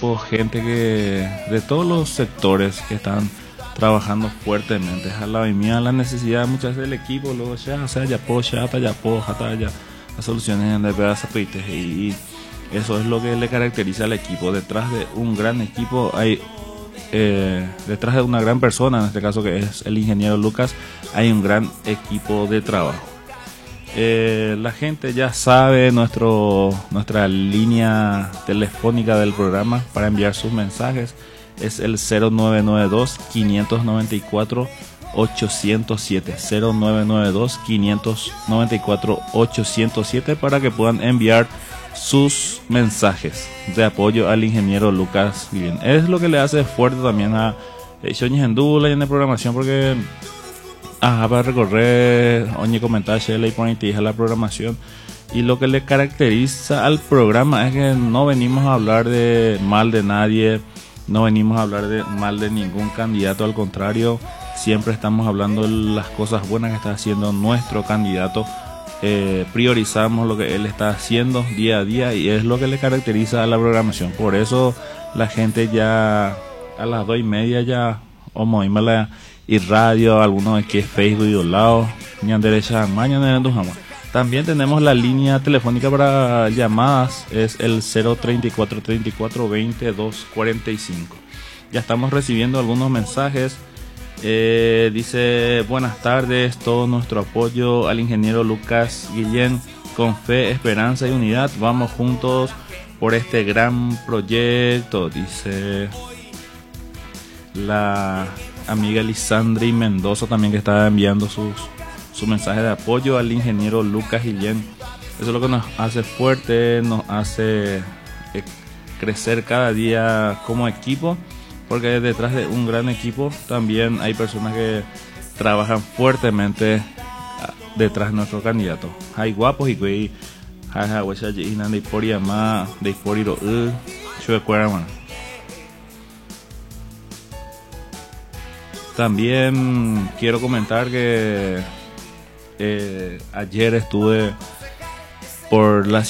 equipo, gente que de todos los sectores que están trabajando fuertemente. A la mía la necesidad muchas veces del equipo, luego ya, o sea, ya puedo, ya las soluciones de pedazos y eso es lo que le caracteriza al equipo. Detrás de un gran equipo hay detrás de una gran persona, en este caso que es el ingeniero Lucas, hay un gran equipo de trabajo. La gente ya sabe nuestra línea telefónica del programa para enviar sus mensajes. Es el 0992-594-807. 0992-594-807 para que puedan enviar sus mensajes de apoyo al ingeniero Lucas Guillén. Es lo que le hace fuerte también a Shoñi Hendula y en la programación, porque para recorrer oñe comentar y poner la programación, y lo que le caracteriza al programa es que no venimos a hablar de mal de nadie, no venimos a hablar de mal de ningún candidato, al contrario, siempre estamos hablando de las cosas buenas que está haciendo nuestro candidato. Priorizamos lo que él está haciendo día a día y es lo que le caracteriza a la programación. Por eso la gente ya a las 2:30 ya omoímala y radio, algunos que es Facebook y lado, ñan derecha, mañana en Dujama. También tenemos la línea telefónica para llamadas, es el 034 34 20 245. Ya estamos recibiendo algunos mensajes. Dice: buenas tardes, todo nuestro apoyo al ingeniero Lucas Guillén, con fe, esperanza y unidad, vamos juntos por este gran proyecto, dice la amiga Lisandri Mendoza también, que está enviando su mensaje de apoyo al ingeniero Lucas Guillén. Eso es lo que nos hace fuerte, nos hace crecer cada día como equipo, porque detrás de un gran equipo también hay personas que trabajan fuertemente detrás de nuestro candidato. Hay guapos y güey, también quiero comentar que ayer estuve por la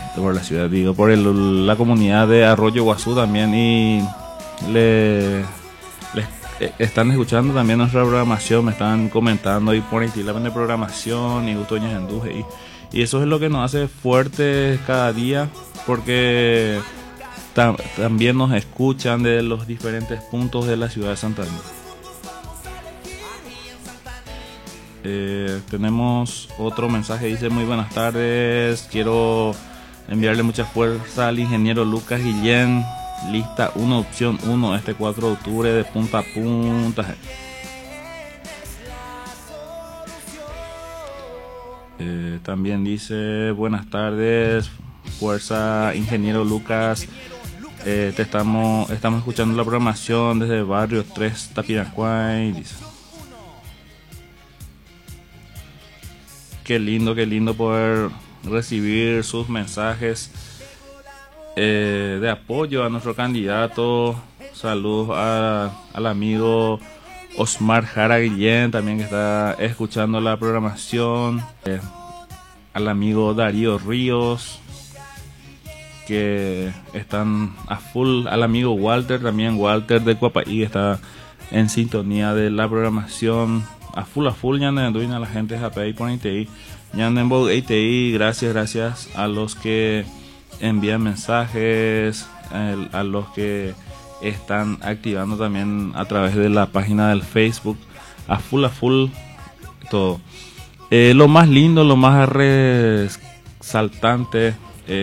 comunidad de Arroyo Guazú también, y les están escuchando también nuestra programación, me están comentando y por ahí la programación y gustoñas en Duje, y eso es lo que nos hace fuertes cada día, porque también nos escuchan de los diferentes puntos de la ciudad de Santa Ana. Tenemos otro mensaje, dice: muy buenas tardes, quiero enviarle mucha fuerza al ingeniero Lucas Guillén, lista 1, opción 1, este 4 de octubre de punta a punta. También dice: buenas tardes, fuerza ingeniero Lucas, estamos escuchando la programación desde Barrio 3 Tapiracuay, dice. Qué lindo poder recibir sus mensajes de apoyo a nuestro candidato. Saludos al amigo Osmar Jara Guillén, también que está escuchando la programación. Al amigo Darío Ríos, que están a full. Al amigo Walter, también Walter de Cuapaí, está en sintonía de la programación. A full, ya a la gente de por ITI, gracias a los que envían mensajes, a los que están activando también a través de la página del Facebook, a full todo. Lo más lindo, lo más resaltante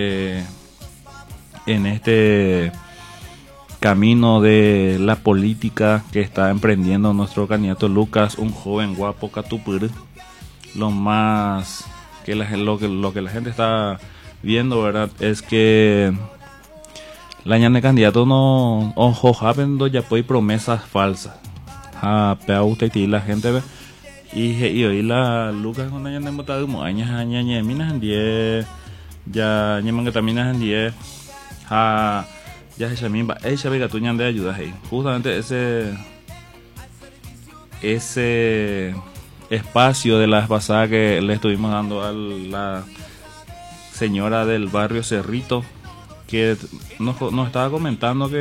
en este camino de la política que está emprendiendo nuestro candidato Lucas, un joven guapo catupur, lo más que lo que la gente está viendo, ¿verdad?, es que la ñane candidato no ojo japendo ya pues promesas falsas a usted y la gente ve y hoy la Lucas con la ñane botado como años minas en 10 ya ñeman que también en 10 ya ella misma ve tu ñan de ayuda ahí, justamente ese espacio de las pasadas que le estuvimos dando a la señora del barrio Cerrito, que nos estaba comentando que